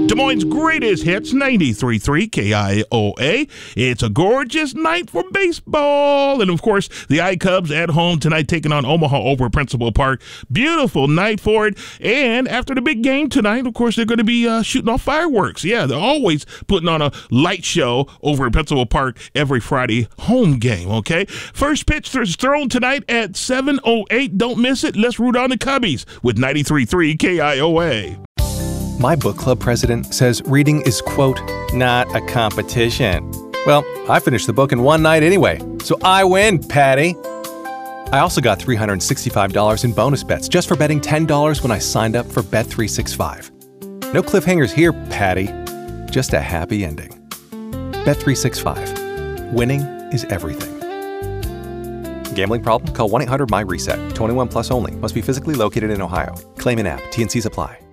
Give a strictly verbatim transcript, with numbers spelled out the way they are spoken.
Des Moines' greatest hits, ninety-three point three K I O A. It's a gorgeous night for baseball. And, of course, the I-Cubs at home tonight taking on Omaha over at Principal Park. Beautiful night for it. And after the big game tonight, of course, they're going to be uh, shooting off fireworks. Yeah, they're always putting on a light show over at Principal Park every Friday home game, okay? First pitch is thrown tonight at seven oh eight. Don't miss it. Let's root on the Cubbies with ninety-three point three K I O A. My book club president says reading is, quote, not a competition. Well, I finished the book in one night anyway, so I win, Patty. I also got three hundred sixty-five dollars in bonus bets just for betting ten dollars when I signed up for Bet three sixty-five. No cliffhangers here, Patty. Just a happy ending. Bet three sixty-five. Winning is everything. Gambling problem? Call one eight hundred my reset. twenty-one plus only. Must be physically located in Ohio. Claim in app. T and Cs apply.